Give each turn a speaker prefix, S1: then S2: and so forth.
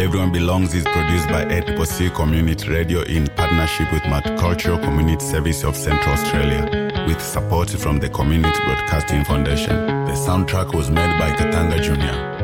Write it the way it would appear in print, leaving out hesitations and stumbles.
S1: Everyone Belongs is produced by ACCC Community Radio in partnership with Multicultural Community Service of Central Australia, with support from the Community Broadcasting Foundation. The soundtrack was made by Katanga Jr.